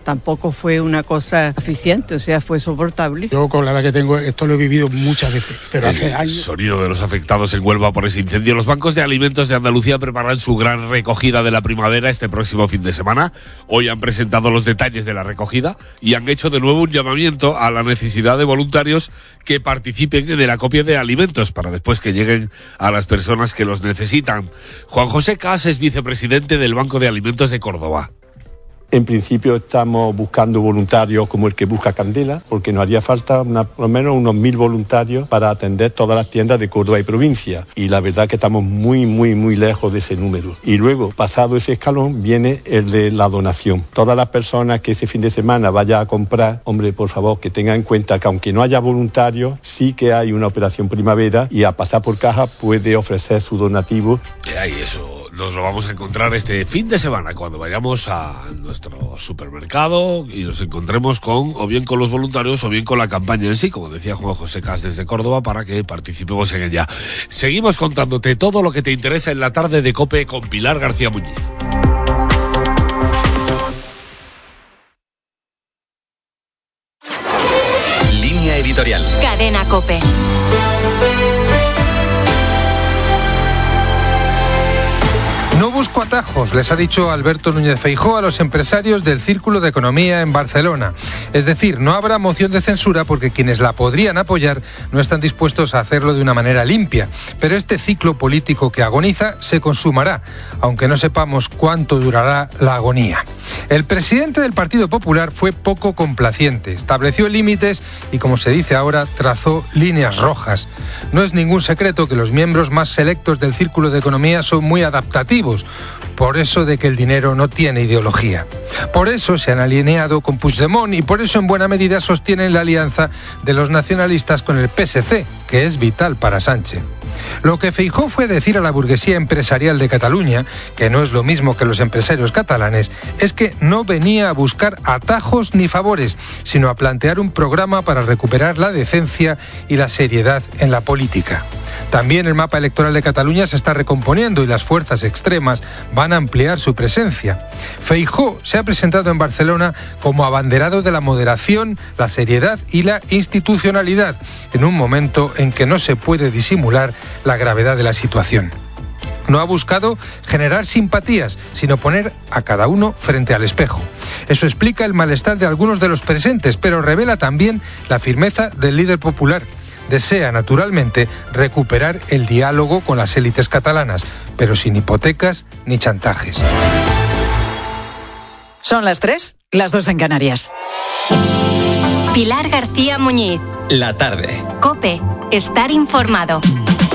tampoco fue una cosa eficiente, o sea, fue soportable. Yo con la edad que tengo esto lo he vivido muchas veces, pero hace años. El sonido de los afectados en Huelva por ese incendio. Los bancos de alimentos de Andalucía preparan su gran recogida de la primavera este próximo fin de semana. Hoy han presentado los detalles de la recogida y han hecho de nuevo un llamamiento a la necesidad de voluntarios que participen en el acopio de alimentos para después que lleguen a las personas que los necesitan. Juan José Cas es vicepresidente del Banco de Alimentos de Córdoba. En principio estamos buscando voluntarios como el que busca Candela, porque nos haría falta por lo menos unos 1.000 voluntarios para atender todas las tiendas de Córdoba y provincia. Y la verdad que estamos muy lejos de ese número. Y luego, pasado ese escalón, viene el de la donación. Todas las personas que ese fin de semana vayan a comprar, hombre, por favor, que tengan en cuenta que aunque no haya voluntarios, sí que hay una operación primavera y a pasar por caja puede ofrecer su donativo. Y eso nos lo vamos a encontrar este fin de semana cuando vayamos a nuestro supermercado y nos encontremos o bien con los voluntarios o bien con la campaña en sí, como decía Juan José Cas desde Córdoba, para que participemos en ella. Seguimos contándote todo lo que te interesa en la tarde de COPE con Pilar García Muñiz. Línea editorial. Cadena COPE. No busco atajos, les ha dicho Alberto Núñez Feijóo a los empresarios del Círculo de Economía en Barcelona. Es decir, no habrá moción de censura porque quienes la podrían apoyar no están dispuestos a hacerlo de una manera limpia. Pero este ciclo político que agoniza se consumará, aunque no sepamos cuánto durará la agonía. El presidente del Partido Popular fue poco complaciente, estableció límites y, como se dice ahora, trazó líneas rojas. No es ningún secreto que los miembros más selectos del Círculo de Economía son muy adaptativos, por eso de que el dinero no tiene ideología. Por eso se han alineado con Puigdemont y por eso en buena medida sostienen la alianza de los nacionalistas con el PSC, que es vital para Sánchez. Lo que Feijóo fue decir a la burguesía empresarial de Cataluña, que no es lo mismo que los empresarios catalanes, es que no venía a buscar atajos ni favores, sino a plantear un programa para recuperar la decencia y la seriedad en la política. También el mapa electoral de Cataluña se está recomponiendo y las fuerzas extremas van a ampliar su presencia. Feijóo se ha presentado en Barcelona como abanderado de la moderación, la seriedad y la institucionalidad, en un momento en que no se puede disimular la gravedad de la situación. No ha buscado generar simpatías, sino poner a cada uno frente al espejo. Eso explica el malestar de algunos de los presentes, pero revela también la firmeza del líder popular. Desea, naturalmente, recuperar el diálogo con las élites catalanas, pero sin hipotecas ni chantajes. Son las 3, las 2 en Canarias. Pilar García Muñiz. La tarde. COPE. Estar informado.